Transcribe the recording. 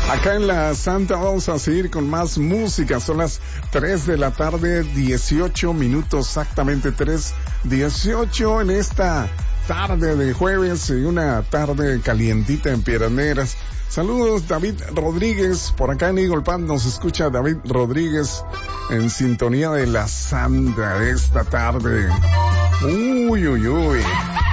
Acá en la Santa vamos a seguir con más música. Son las 3 de la tarde, 18 minutos, exactamente 3:18 en esta tarde de jueves y una tarde calientita en Piedras Negras. Saludos, David Rodríguez. Por acá en Eagle Pass nos escucha David Rodríguez en sintonía de la Santa de esta tarde. Uy, uy, uy.